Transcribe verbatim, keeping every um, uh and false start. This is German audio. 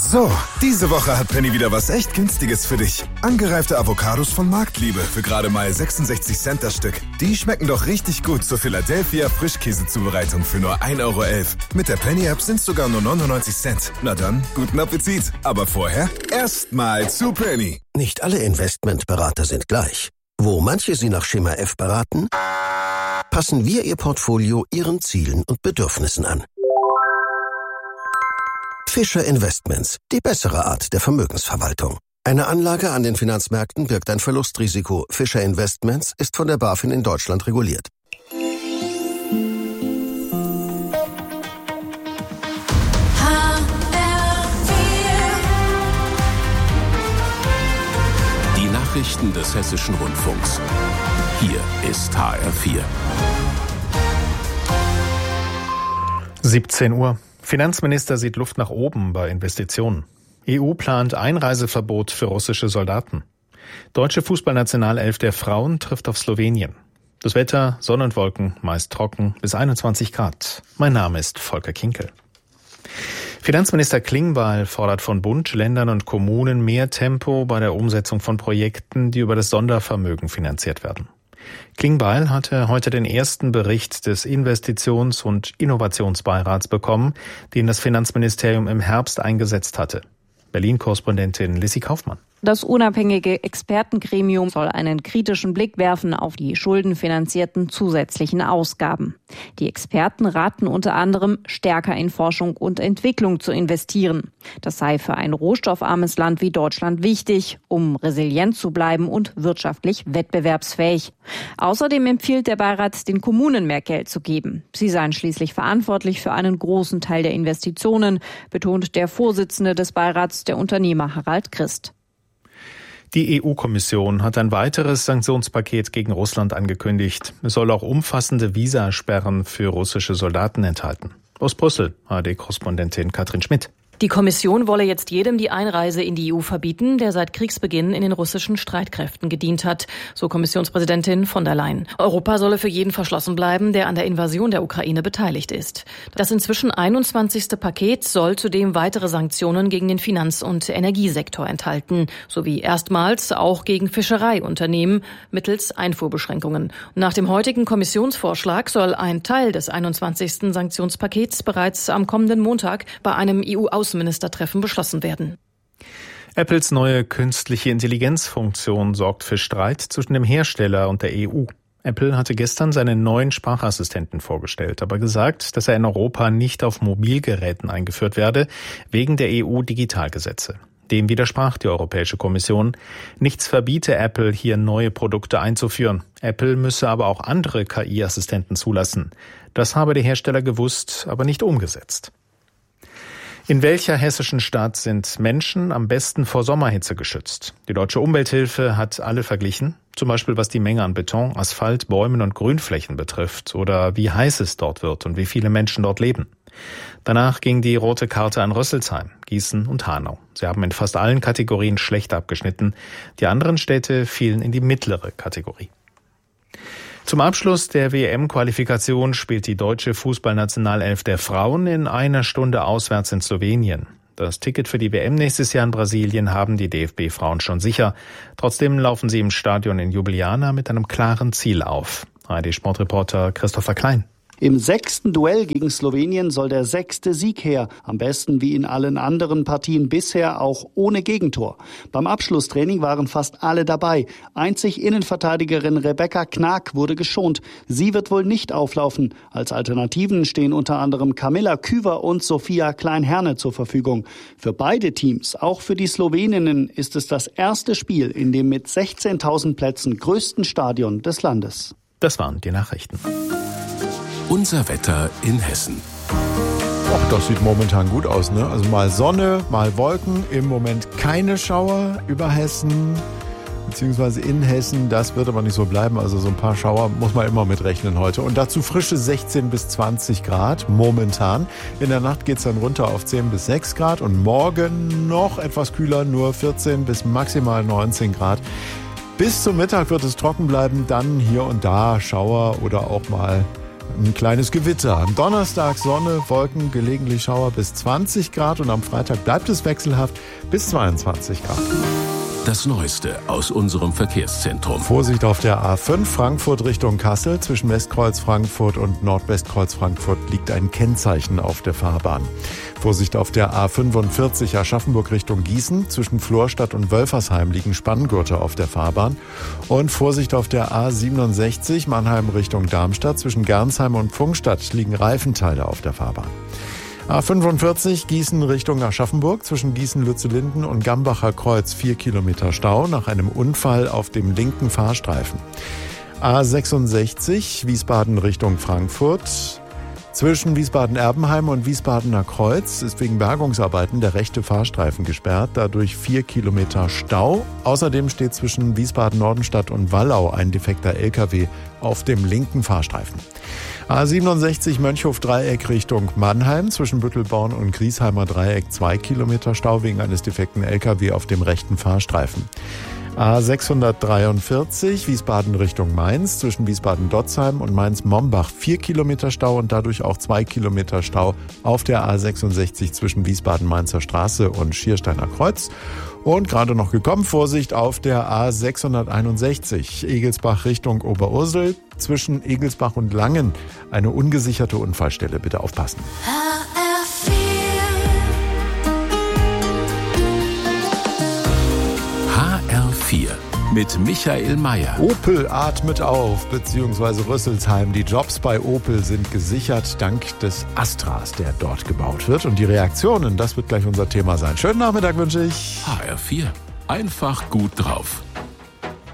So, diese Woche hat Penny wieder was echt Günstiges für dich. Angereifte Avocados von Marktliebe für gerade mal sechsundsechzig Cent das Stück. Die schmecken doch richtig gut zur Philadelphia Frischkäsezubereitung für nur ein Euro elf. Mit der Penny-App sind es sogar nur neunundneunzig Cent. Na dann, guten Appetit. Aber vorher erstmal zu Penny. Nicht alle Investmentberater sind gleich. Wo manche Sie nach Schema F beraten, passen wir Ihr Portfolio Ihren Zielen und Bedürfnissen an. Fischer Investments, die bessere Art der Vermögensverwaltung. Eine Anlage an den Finanzmärkten birgt ein Verlustrisiko. Fischer Investments ist von der BaFin in Deutschland reguliert. Die Nachrichten des Hessischen Rundfunks. Hier ist H R vier. siebzehn Uhr. Finanzminister sieht Luft nach oben bei Investitionen. E U plant Einreiseverbot für russische Soldaten. Deutsche Fußballnationalelf der Frauen trifft auf Slowenien. Das Wetter, Sonne und Wolken, meist trocken, bis einundzwanzig Grad. Mein Name ist Volker Kinkel. Finanzminister Klingbeil fordert von Bund, Ländern und Kommunen mehr Tempo bei der Umsetzung von Projekten, die über das Sondervermögen finanziert werden. Klingbeil hatte heute den ersten Bericht des Investitions- und Innovationsbeirats bekommen, den das Finanzministerium im Herbst eingesetzt hatte. Berlin-Korrespondentin Lissy Kaufmann. Das unabhängige Expertengremium soll einen kritischen Blick werfen auf die schuldenfinanzierten zusätzlichen Ausgaben. Die Experten raten unter anderem, stärker in Forschung und Entwicklung zu investieren. Das sei für ein rohstoffarmes Land wie Deutschland wichtig, um resilient zu bleiben und wirtschaftlich wettbewerbsfähig. Außerdem empfiehlt der Beirat, den Kommunen mehr Geld zu geben. Sie seien schließlich verantwortlich für einen großen Teil der Investitionen, betont der Vorsitzende des Beirats, der Unternehmer Harald Christ. Die E U-Kommission hat ein weiteres Sanktionspaket gegen Russland angekündigt. Es soll auch umfassende Visasperren für russische Soldaten enthalten. Aus Brüssel, A R D-Korrespondentin Katrin Schmidt. Die Kommission wolle jetzt jedem die Einreise in die E U verbieten, der seit Kriegsbeginn in den russischen Streitkräften gedient hat, so Kommissionspräsidentin von der Leyen. Europa solle für jeden verschlossen bleiben, der an der Invasion der Ukraine beteiligt ist. Das inzwischen einundzwanzigste Paket soll zudem weitere Sanktionen gegen den Finanz- und Energiesektor enthalten, sowie erstmals auch gegen Fischereiunternehmen mittels Einfuhrbeschränkungen. Nach dem heutigen Kommissionsvorschlag soll ein Teil des einundzwanzigsten Sanktionspakets bereits am kommenden Montag bei einem E U-Außenministertreffen Außenministertreffen beschlossen werden. Apples neue künstliche Intelligenzfunktion sorgt für Streit zwischen dem Hersteller und der E U. Apple hatte gestern seinen neuen Sprachassistenten vorgestellt, aber gesagt, dass er in Europa nicht auf Mobilgeräten eingeführt werde, wegen der E U-Digitalgesetze. Dem widersprach die Europäische Kommission. Nichts verbiete Apple, hier neue Produkte einzuführen. Apple müsse aber auch andere K I-Assistenten zulassen. Das habe der Hersteller gewusst, aber nicht umgesetzt. In welcher hessischen Stadt sind Menschen am besten vor Sommerhitze geschützt? Die Deutsche Umwelthilfe hat alle verglichen, zum Beispiel was die Menge an Beton, Asphalt, Bäumen und Grünflächen betrifft oder wie heiß es dort wird und wie viele Menschen dort leben. Danach ging die rote Karte an Rüsselsheim, Gießen und Hanau. Sie haben in fast allen Kategorien schlecht abgeschnitten. Die anderen Städte fielen in die mittlere Kategorie. Zum Abschluss der W M-Qualifikation spielt die deutsche Fußballnationalelf der Frauen in einer Stunde auswärts in Slowenien. Das Ticket für die W M nächstes Jahr in Brasilien haben die D F B-Frauen schon sicher. Trotzdem laufen sie im Stadion in Ljubljana mit einem klaren Ziel auf. A R D-Sportreporter Christopher Klein. Im sechsten Duell gegen Slowenien soll der sechste Sieg her. Am besten wie in allen anderen Partien bisher auch ohne Gegentor. Beim Abschlusstraining waren fast alle dabei. Einzig Innenverteidigerin Rebecca Knag wurde geschont. Sie wird wohl nicht auflaufen. Als Alternativen stehen unter anderem Camilla Küver und Sophia Klein-Herne zur Verfügung. Für beide Teams, auch für die Sloweninnen, ist es das erste Spiel in dem mit sechzehntausend Plätzen größten Stadion des Landes. Das waren die Nachrichten. Unser Wetter in Hessen. Ach, das sieht momentan gut aus, ne? Also mal Sonne, mal Wolken, im Moment keine Schauer über Hessen, beziehungsweise in Hessen. Das wird aber nicht so bleiben, also so ein paar Schauer muss man immer mitrechnen heute. Und dazu frische sechzehn bis zwanzig Grad momentan. In der Nacht geht's dann runter auf zehn bis sechs Grad und morgen noch etwas kühler, nur vierzehn bis maximal neunzehn Grad. Bis zum Mittag wird es trocken bleiben, dann hier und da Schauer oder auch mal Ein kleines Gewitter. Am Donnerstag Sonne, Wolken, gelegentlich Schauer bis zwanzig Grad und am Freitag bleibt es wechselhaft bis zweiundzwanzig Grad. Das Neueste aus unserem Verkehrszentrum. Vorsicht auf der A fünf Frankfurt Richtung Kassel. Zwischen Westkreuz Frankfurt und Nordwestkreuz Frankfurt liegt ein Kennzeichen auf der Fahrbahn. Vorsicht auf der A fünfundvierzig Aschaffenburg Richtung Gießen. Zwischen Florstadt und Wölfersheim liegen Spanngurte auf der Fahrbahn. Und Vorsicht auf der A siebenundsechzig Mannheim Richtung Darmstadt. Zwischen Gernsheim und Pfungstadt liegen Reifenteile auf der Fahrbahn. A fünfundvierzig Gießen Richtung Aschaffenburg, zwischen Gießen-Lützellinden und Gambacher Kreuz vier Kilometer Stau nach einem Unfall auf dem linken Fahrstreifen. A sechsundsechzig Wiesbaden Richtung Frankfurt. Zwischen Wiesbaden-Erbenheim und Wiesbadener Kreuz ist wegen Bergungsarbeiten der rechte Fahrstreifen gesperrt, dadurch vier Kilometer Stau. Außerdem steht zwischen Wiesbaden-Nordenstadt und Wallau ein defekter L K W auf dem linken Fahrstreifen. A siebenundsechzig Mönchhof-Dreieck Richtung Mannheim, zwischen Büttelborn und Griesheimer Dreieck zwei Kilometer Stau wegen eines defekten L K W auf dem rechten Fahrstreifen. A sechshundertdreiundvierzig Wiesbaden Richtung Mainz, zwischen Wiesbaden-Dotzheim und Mainz-Mombach vier Kilometer Stau und dadurch auch zwei Kilometer Stau auf der A sechsundsechzig zwischen Wiesbaden-Mainzer Straße und Schiersteiner Kreuz. Und gerade noch gekommen, Vorsicht auf der A sechshunderteinundsechzig Egelsbach Richtung Oberursel, zwischen Egelsbach und Langen eine ungesicherte Unfallstelle. Bitte aufpassen. H R vier mit Michael Mayer. Opel atmet auf, beziehungsweise Rüsselsheim. Die Jobs bei Opel sind gesichert dank des Astras, der dort gebaut wird. Und die Reaktionen, das wird gleich unser Thema sein. Schönen Nachmittag wünsche ich. H R vier. Einfach gut drauf.